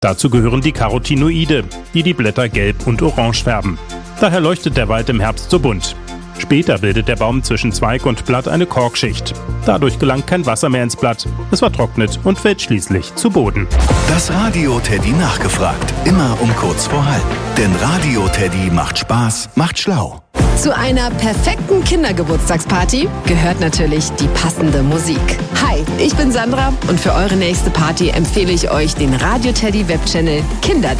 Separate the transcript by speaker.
Speaker 1: Dazu gehören die Carotinoide, die die Blätter gelb und orange färben. Daher leuchtet der Wald im Herbst so bunt. Später bildet der Baum zwischen Zweig und Blatt eine Korkschicht. Dadurch gelangt kein Wasser mehr ins Blatt. Es vertrocknet und fällt schließlich zu Boden.
Speaker 2: Das Radio Teddy nachgefragt. Immer um kurz vor halb. Denn Radio Teddy macht Spaß, macht schlau.
Speaker 3: Zu einer perfekten Kindergeburtstagsparty gehört natürlich die passende Musik. Hi, ich bin Sandra und für eure nächste Party empfehle ich euch den Radio Teddy Webchannel Kinderteddy.